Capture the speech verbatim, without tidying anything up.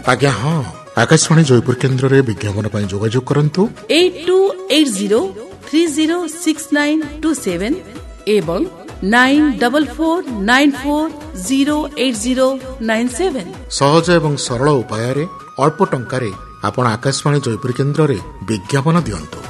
आज्ञा हाँ आकाशवाणी जयपुर केन्द्र रे विज्ञापन पर जोगाजोग करंतु eight to eight zero three zero six nine to seven एवं nine double four nine four zero eight zero nine seven. सहज एवं सरल उपाय अल्प टंका रे आपण आकाशवाणी जयपुर केन्द्र रे विज्ञापन दियंतु।